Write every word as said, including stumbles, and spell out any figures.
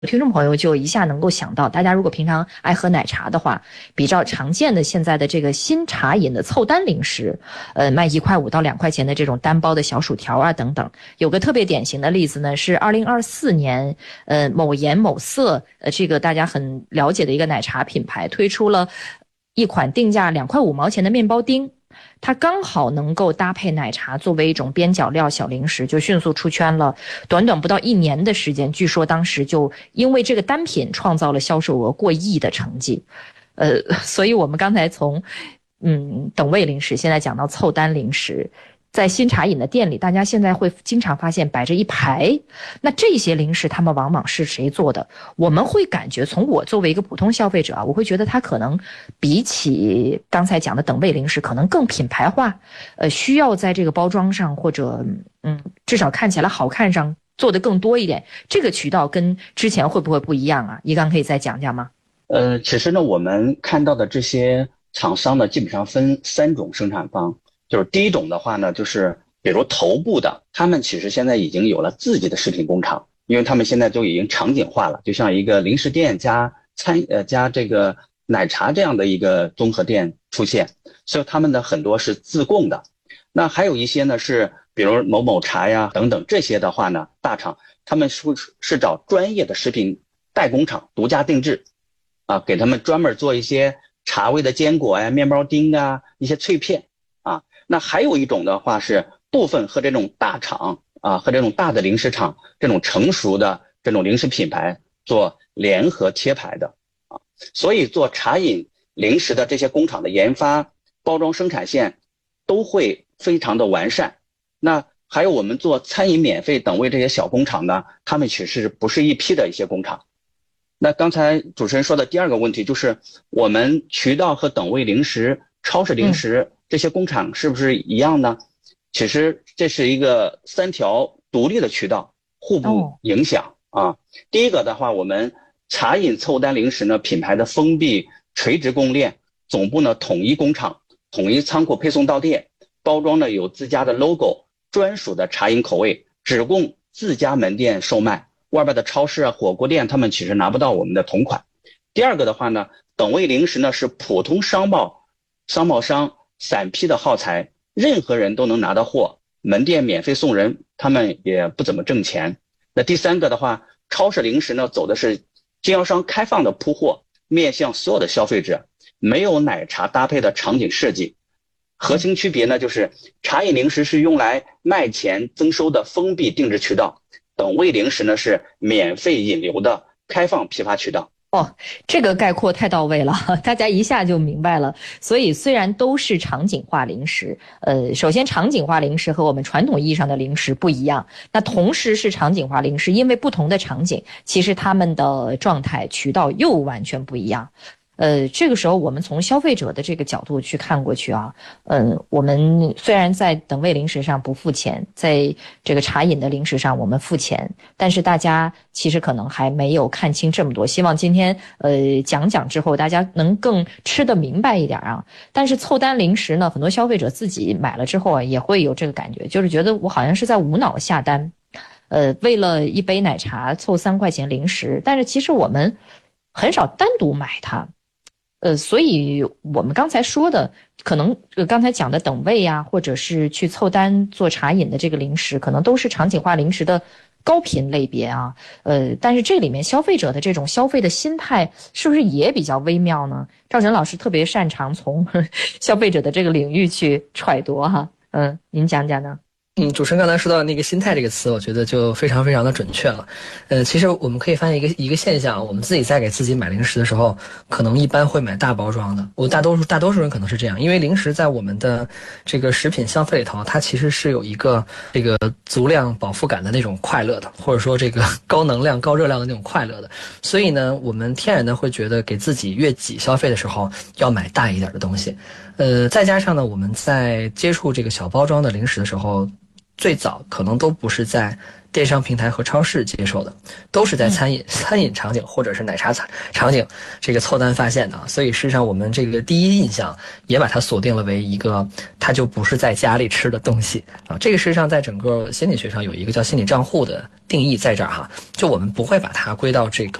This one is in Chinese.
听众朋友就一下能够想到，大家如果平常爱喝奶茶的话，比较常见的现在的这个新茶饮的凑单零食，呃，卖一块五到两块钱的这种单包的小薯条啊等等。有个特别典型的例子呢，是二零二四年，呃，某颜某色，呃，这个大家很了解的一个奶茶品牌推出了一款定价两块五毛钱的面包丁。它刚好能够搭配奶茶作为一种边角料小零食，就迅速出圈了。短短不到一年的时间，据说当时就因为这个单品创造了销售额过亿的成绩。呃，所以我们刚才从嗯等位零食，现在讲到凑单零食。在新茶饮的店里，大家现在会经常发现摆着一排，那这些零食他们往往是谁做的？我们会感觉，从我作为一个普通消费者啊，我会觉得它可能比起刚才讲的等位零食，可能更品牌化，呃，需要在这个包装上或者嗯，至少看起来好看上做的更多一点。这个渠道跟之前会不会不一样啊？一刚可以再讲讲吗？ 呃，其实呢，我们看到的这些厂商呢，基本上分三种生产方。就是第一种的话呢，就是比如头部的，他们其实现在已经有了自己的食品工厂，因为他们现在就已经场景化了，就像一个零食店加餐呃加这个奶茶这样的一个综合店出现，所以他们的很多是自供的。那还有一些呢是比如某某茶呀等等，这些的话呢，大厂他们是是找专业的食品代工厂独家定制啊，给他们专门做一些茶味的坚果呀、面包丁啊、一些脆片啊。那还有一种的话是部分和这种大厂啊，和这种大的零食厂这种成熟的这种零食品牌做联合贴牌的啊，所以做茶饮零食的这些工厂的研发、包装、生产线都会非常的完善。那还有我们做餐饮免费等位这些小工厂呢，他们其实不是一批的一些工厂。那刚才主持人说的第二个问题就是我们渠道和等位零食、超市零食、嗯这些工厂是不是一样呢？其实这是一个三条独立的渠道，互不影响、哦、啊。第一个的话，我们茶饮凑单零食呢，品牌的封闭垂直供应链，总部呢统一工厂、统一仓库配送到店，包装呢有自家的 logo， 专属的茶饮口味，只供自家门店售卖，外边的超市啊、火锅店他们其实拿不到我们的同款。第二个的话呢，等位零食呢是普通商贸商贸商散批的耗材，任何人都能拿到货，门店免费送人，他们也不怎么挣钱。那第三个的话，超市零食呢走的是经销商开放的铺货，面向所有的消费者，没有奶茶搭配的场景设计。核心区别呢就是茶饮零食是用来卖钱增收的封闭定制渠道，等位零食呢是免费引流的开放批发渠道。 哦，这个概括太到位了，大家一下就明白了。所以虽然都是场景化零食，呃，首先场景化零食和我们传统意义上的零食不一样，那同时是场景化零食，因为不同的场景，其实他们的状态渠道又完全不一样。呃，这个时候我们从消费者的这个角度去看过去啊，嗯、呃，我们虽然在等位零食上不付钱，在这个茶饮的零食上我们付钱，但是大家其实可能还没有看清这么多。希望今天呃讲讲之后，大家能更吃得明白一点啊。但是凑单零食呢，很多消费者自己买了之后啊，也会有这个感觉，就是觉得我好像是在无脑下单，呃，为了一杯奶茶凑三块钱零食，但是其实我们很少单独买它。呃，所以我们刚才说的，可能呃刚才讲的等位啊，或者是去凑单做茶饮的这个零食，可能都是场景化零食的高频类别啊。呃，但是这里面消费者的这种消费的心态是不是也比较微妙呢？赵晨老师特别擅长从消费者的这个领域去揣度哈。嗯、呃，您讲讲呢？ 嗯，主持人刚才说到那个心态这个词，我觉得就非常非常的准确了。呃，其实我们可以发现一个一个现象，我们自己在给自己买零食的时候，可能一般会买大包装的。我大多数大多数人可能是这样，因为零食在我们的这个食品消费里头，它其实是有一个这个足量饱腹感的那种快乐的，或者说这个高能量高热量的那种快乐的。所以呢，我们天然的会觉得给自己越挤消费的时候，要买大一点的东西。呃，再加上呢，我们在接触这个小包装的零食的时候， 最早可能都不是在电商平台和超市接受的，都是在餐饮、嗯、餐饮场景或者是奶茶场景这个凑单发现的。所以事实上我们这个第一印象也把它锁定了为一个它就不是在家里吃的东西啊。这个事实上在整个心理学上有一个叫心理账户的定义在这儿哈，就我们不会把它归到这个